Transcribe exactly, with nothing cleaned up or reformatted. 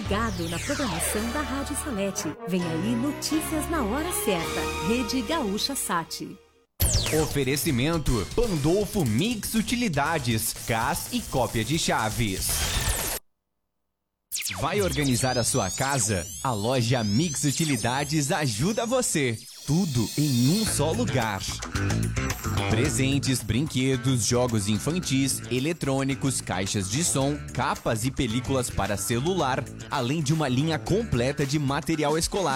ligado na programação da Rádio Salete. Vem aí notícias na hora certa. Rede Gaúcha Sat. Oferecimento Pandolfo Mix Utilidades, gás e cópia de chaves. Vai organizar a sua casa? A loja Mix Utilidades ajuda você. Tudo em um só lugar. Presentes, brinquedos, jogos infantis, eletrônicos, caixas de som, capas e películas para celular, além de uma linha completa de material escolar.